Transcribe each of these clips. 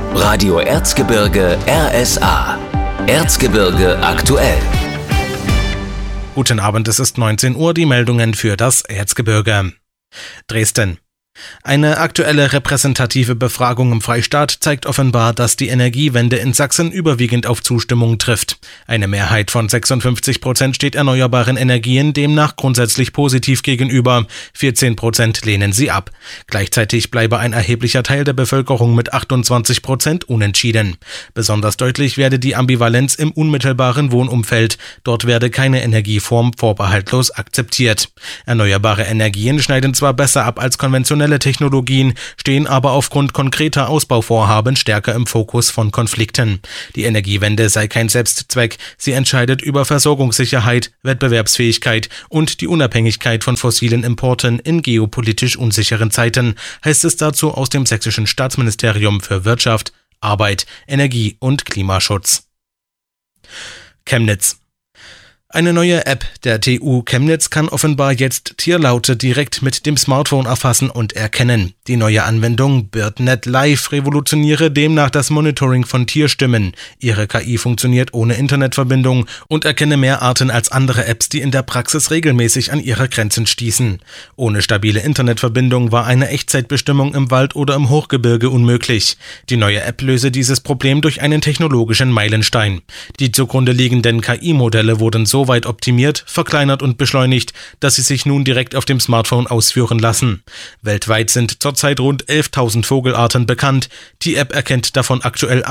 Radio Erzgebirge RSA. Erzgebirge aktuell. Guten Abend, es ist 19 Uhr, die Meldungen für das Erzgebirge. Dresden. Eine aktuelle repräsentative Befragung im Freistaat zeigt offenbar, dass die Energiewende in Sachsen überwiegend auf Zustimmung trifft. Eine Mehrheit von 56% steht erneuerbaren Energien demnach grundsätzlich positiv gegenüber. 14% lehnen sie ab. Gleichzeitig bleibe ein erheblicher Teil der Bevölkerung mit 28% unentschieden. Besonders deutlich werde die Ambivalenz im unmittelbaren Wohnumfeld. Dort werde keine Energieform vorbehaltlos akzeptiert. Erneuerbare Energien schneiden zwar besser ab als konventionelle Technologien, stehen aber aufgrund konkreter Ausbauvorhaben stärker im Fokus von Konflikten. Die Energiewende sei kein Selbstzweck, sie entscheidet über Versorgungssicherheit, Wettbewerbsfähigkeit und die Unabhängigkeit von fossilen Importen in geopolitisch unsicheren Zeiten, heißt es dazu aus dem Sächsischen Staatsministerium für Wirtschaft, Arbeit, Energie und Klimaschutz. Chemnitz. Eine neue App der TU Chemnitz kann offenbar jetzt Tierlaute direkt mit dem Smartphone erfassen und erkennen. Die neue Anwendung BirdNet Live revolutioniere demnach das Monitoring von Tierstimmen. Ihre KI funktioniert ohne Internetverbindung und erkenne mehr Arten als andere Apps, die in der Praxis regelmäßig an ihre Grenzen stießen. Ohne stabile Internetverbindung war eine Echtzeitbestimmung im Wald oder im Hochgebirge unmöglich. Die neue App löse dieses Problem durch einen technologischen Meilenstein. Die zugrunde liegenden KI-Modelle wurden so weit optimiert, verkleinert und beschleunigt, dass sie sich nun direkt auf dem Smartphone ausführen lassen. Weltweit sind zurzeit rund 11.000 Vogelarten bekannt. Die App erkennt davon aktuell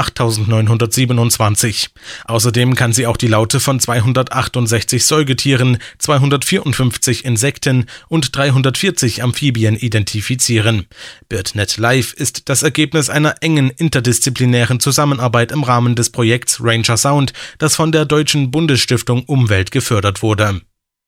8.927. Außerdem kann sie auch die Laute von 268 Säugetieren, 254 Insekten und 340 Amphibien identifizieren. BirdNet Live ist das Ergebnis einer engen interdisziplinären Zusammenarbeit im Rahmen des Projekts Ranger Sound, das von der Deutschen Bundesstiftung Umwelt gefördert wurde.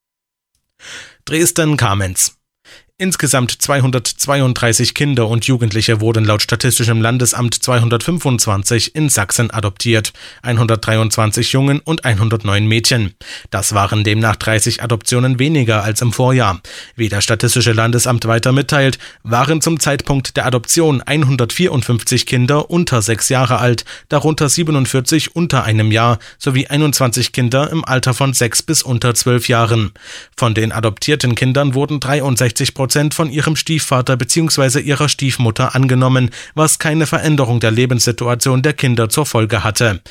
Dresden-Kamenz. Insgesamt 232 Kinder und Jugendliche wurden laut Statistischem Landesamt 225 in Sachsen adoptiert, 123 Jungen und 109 Mädchen. Das waren demnach 30 Adoptionen weniger als im Vorjahr. Wie das Statistische Landesamt weiter mitteilt, waren zum Zeitpunkt der Adoption 154 Kinder unter 6 Jahre alt, darunter 47 unter einem Jahr sowie 21 Kinder im Alter von 6 bis unter 12 Jahren. Von den adoptierten Kindern wurden 63% von ihrem Stiefvater bzw. ihrer Stiefmutter angenommen, was keine Veränderung der Lebenssituation der Kinder zur Folge hatte.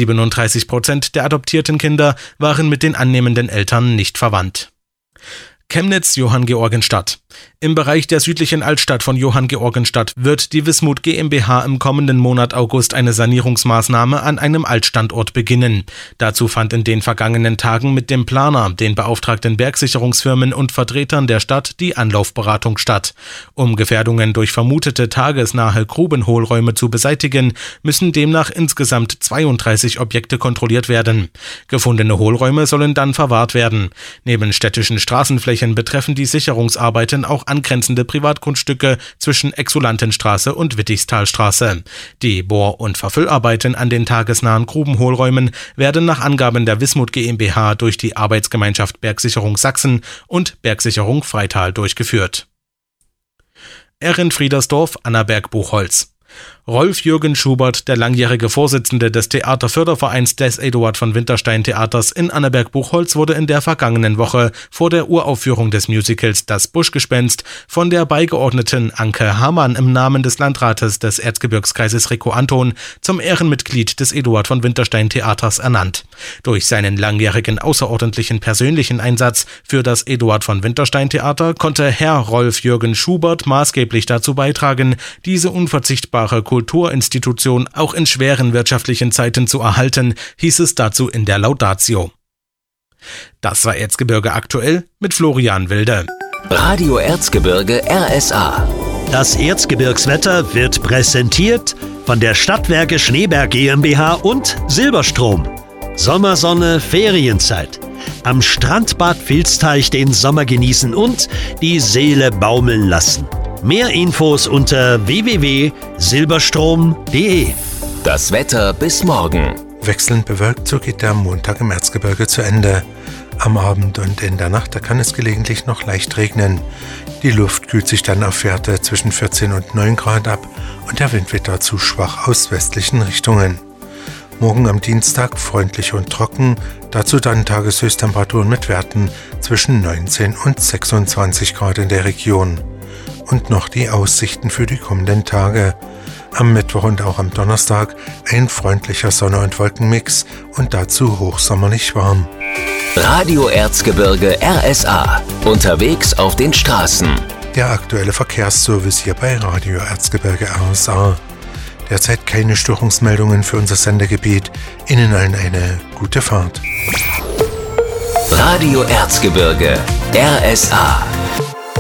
37% der adoptierten Kinder waren mit den annehmenden Eltern nicht verwandt. Chemnitz-Johanngeorgenstadt. Im Bereich der südlichen Altstadt von Johanngeorgenstadt wird die Wismut GmbH im kommenden Monat August eine Sanierungsmaßnahme an einem Altstandort beginnen. Dazu fand in den vergangenen Tagen mit dem Planer, den beauftragten Bergsicherungsfirmen und Vertretern der Stadt die Anlaufberatung statt. Um Gefährdungen durch vermutete tagesnahe Grubenhohlräume zu beseitigen, müssen demnach insgesamt 32 Objekte kontrolliert werden. Gefundene Hohlräume sollen dann verwahrt werden. Neben städtischen Straßenflächen betreffen die Sicherungsarbeiten auch angrenzende Privatgrundstücke zwischen Exulantenstraße und Wittichstalstraße. Die Bohr- und Verfüllarbeiten an den tagesnahen Grubenhohlräumen werden nach Angaben der Wismut GmbH durch die Arbeitsgemeinschaft Bergsicherung Sachsen und Bergsicherung Freital durchgeführt. Ehrenfriedersdorf, Annaberg-Buchholz. Rolf-Jürgen Schubert, der langjährige Vorsitzende des Theaterfördervereins des Eduard von Winterstein Theaters in Annaberg-Buchholz, wurde in der vergangenen Woche vor der Uraufführung des Musicals Das Buschgespenst von der Beigeordneten Anke Hamann im Namen des Landrates des Erzgebirgskreises Rico Anton zum Ehrenmitglied des Eduard von Winterstein Theaters ernannt. Durch seinen langjährigen außerordentlichen persönlichen Einsatz für das Eduard von Winterstein Theater konnte Herr Rolf-Jürgen Schubert maßgeblich dazu beitragen, diese unverzichtbare Kulturinstitution auch in schweren wirtschaftlichen Zeiten zu erhalten, hieß es dazu in der Laudatio. Das war Erzgebirge aktuell mit Florian Wilde. Radio Erzgebirge RSA. Das Erzgebirgswetter wird präsentiert von der Stadtwerke Schneeberg GmbH und Silberstrom. Sommersonne, Ferienzeit. Am Strandbad Vilsteich den Sommer genießen und die Seele baumeln lassen. Mehr Infos unter www.silberstrom.de. Das Wetter bis morgen. Wechselnd bewölkt, so geht der Montag im Erzgebirge zu Ende. Am Abend und in der Nacht, da kann es gelegentlich noch leicht regnen. Die Luft kühlt sich dann auf Werte zwischen 14 und 9 Grad ab und der Wind wird dazu schwach aus westlichen Richtungen. Morgen am Dienstag freundlich und trocken, dazu dann Tageshöchsttemperaturen mit Werten zwischen 19 und 26 Grad in der Region. Und noch die Aussichten für die kommenden Tage. Am Mittwoch und auch am Donnerstag ein freundlicher Sonne- und Wolkenmix und dazu hochsommerlich warm. Radio Erzgebirge RSA. Unterwegs auf den Straßen. Der aktuelle Verkehrsservice hier bei Radio Erzgebirge RSA. Derzeit keine Störungsmeldungen für unser Sendegebiet. Ihnen allen eine gute Fahrt. Radio Erzgebirge RSA.